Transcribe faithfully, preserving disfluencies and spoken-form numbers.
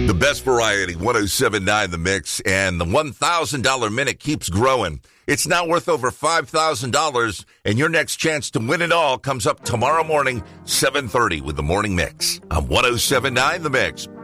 The best variety, one oh seven point nine The Mix, and the one thousand dollars minute keeps growing. It's now worth over five thousand dollars, and your next chance to win it all comes up tomorrow morning, seven thirty with the Morning Mix on one oh seven point nine The Mix.